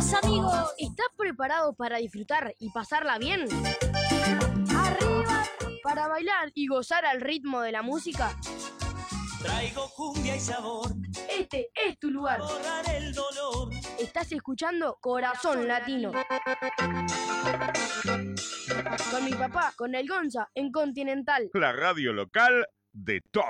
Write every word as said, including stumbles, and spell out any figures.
mis amigos. ¿Estás preparado para disfrutar y pasarla bien? ¡Arriba! Para bailar y gozar al ritmo de la música. Traigo cumbia y sabor. Este es tu lugar. Borrar el dolor. Estás escuchando Corazón Latino. Con mi papá, con el Gonza, en Continental. La radio local de todos.